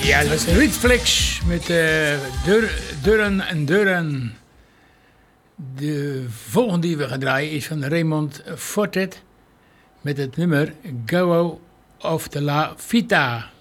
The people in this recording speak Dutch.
Ja, dat is Ritflex met Deuren en Deuren. De volgende die we gaan draaien is van Raymond Fortet met het nummer Go of de La Vita.